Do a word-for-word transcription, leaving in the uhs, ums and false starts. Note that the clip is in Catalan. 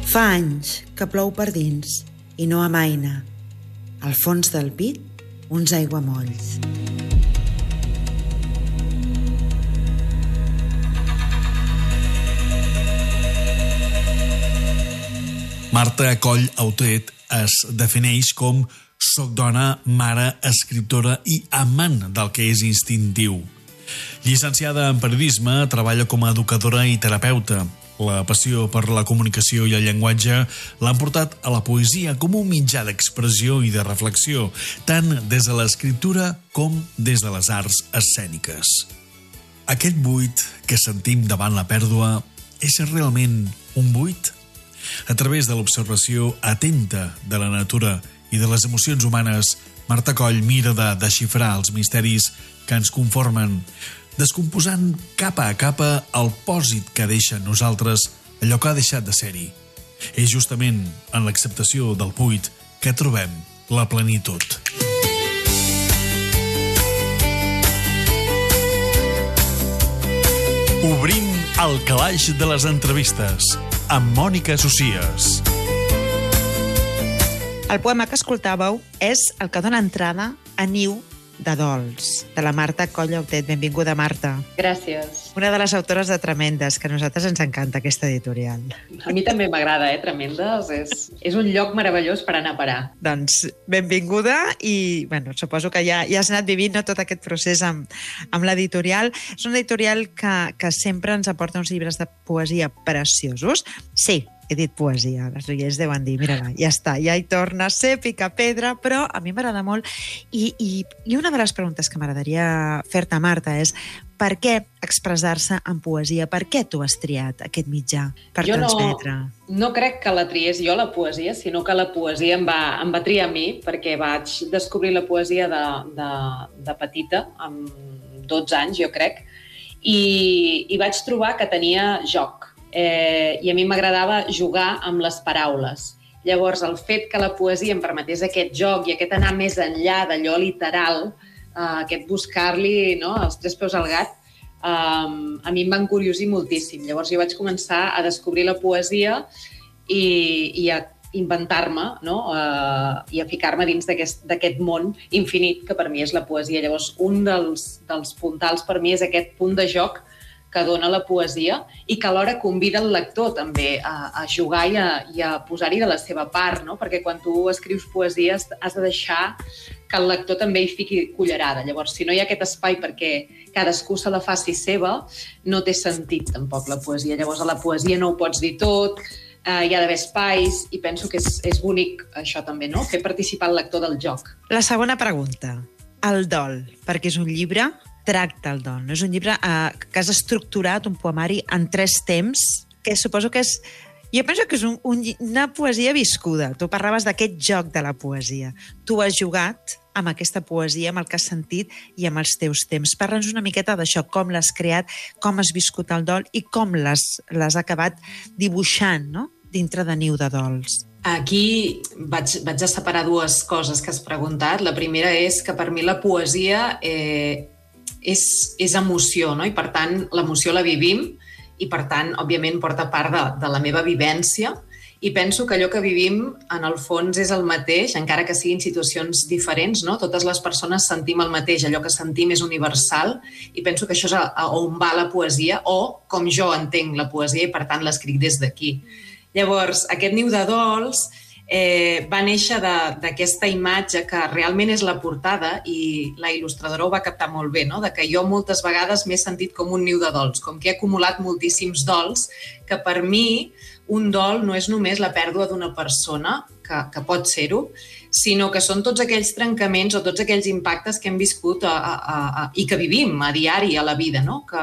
Fa anys que plou per dins i no amaina. Al fons del pit, uns aiguamolls. Marta Coll Autet es defineix com soc dona, mare, escriptora i amant del que és instintiu. Llicenciada en periodisme, treballa com a educadora i terapeuta. La passió per la comunicació i el llenguatge l'han portat a la poesia com un mitjà d'expressió i de reflexió, tant des de l'escriptura com des de les arts escèniques. Aquest buit que sentim davant la pèrdua és realment un buit? A través de l'observació atenta de la natura i de les emocions humanes, Marta Coll mira de desxifrar els misteris que ens conformen, descomposant capa a capa el pòsit que deixa en nosaltres allò que ha deixat de ser-hi. És justament en l'acceptació del buit que trobem la plenitud. Obrim el calaix de les entrevistes amb Mònica Socias. El poema que escoltàveu és el que dona entrada a Niu de Dols, de la Marta Coll Autet. Benvinguda, Marta. Gràcies. Una de les autores de Tremendes, que a nosaltres ens encanta aquesta editorial. A mi també m'agrada, eh, Tremendes. És, és un lloc meravellós per anar a parar. Doncs benvinguda i, bueno, suposo que ja, ja has anat vivint, no, tot aquest procés amb, amb l'editorial. És una editorial que, que sempre ens aporta uns llibres de poesia preciosos. Sí, he dit poesia, les oients deuen dir, mira-la, ja està, ja hi torna a ser pica-pedra, però a mi m'agrada molt. I, i, I una de les preguntes que m'agradaria fer-te, Marta, és per què expressar-se en poesia? Per què tu has triat aquest mitjà per jo transmetre? No, no crec que la triés jo, la poesia, sinó que la poesia em va, em va triar a mi, perquè vaig descobrir la poesia de, de, de petita, amb dotze anys, jo crec, i, i vaig trobar que tenia joc. Eh, i a mi m'agradava jugar amb les paraules. Llavors, el fet que la poesia em permetés aquest joc i aquest anar més enllà d'allò literal, eh, aquest buscar-li, no, els tres peus al gat, eh, a mi em va encuriosir moltíssim. Llavors jo vaig començar a descobrir la poesia i, i a inventar-me, no? eh, i a ficar-me dins d'aquest món infinit que per mi és la poesia. Llavors, un dels, dels puntals per mi és aquest punt de joc que dona la poesia i que alhora convida el lector també a, a jugar i a, i a posar-hi de la seva part, no? Perquè quan tu escrius poesia has de deixar que el lector també hi fiqui cullerada. Llavors, si no hi ha aquest espai perquè cadascú se la faci seva, no té sentit tampoc la poesia. Llavors, a la poesia no ho pots dir tot, eh, hi ha d'haver espais i penso que és, és bonic això també, no? Fer participar el lector del joc. La segona pregunta, el dol, perquè és un llibre tracta el dol. No? És un llibre eh, que has estructurat, un poemari, en tres temps, que suposo que és... Jo penso que és un, un, una poesia viscuda. Tu parlaves d'aquest joc de la poesia. Tu has jugat amb aquesta poesia, amb el que has sentit i amb els teus temps. Parla'ns una miqueta d'això, com l'has creat, com has viscut el dol i com l'has acabat dibuixant, no? Dintre de Niu de Dols. Aquí vaig, vaig a separar dues coses que has preguntat. La primera és que per mi la poesia... Eh, És, és emoció, no? I per tant l'emoció la vivim i per tant òbviament porta part de, de la meva vivència i penso que allò que vivim en el fons és el mateix, encara que siguin situacions diferents, no? Totes les persones sentim el mateix, allò que sentim és universal i penso que això és a, a on va la poesia o com jo entenc la poesia i per tant l'escric des d'aquí. Llavors, aquest Niu de Dols Eh, va néixer d'aquesta imatge que realment és la portada i la il·lustradora ho va captar molt bé, no? De que jo moltes vegades m'he sentit com un niu de dols, com que he acumulat moltíssims dols, que per mi un dol no és només la pèrdua d'una persona, que, que pot ser-ho, sinó que són tots aquells trencaments o tots aquells impactes que hem viscut a, a, a, i que vivim a diari a la vida, no? Que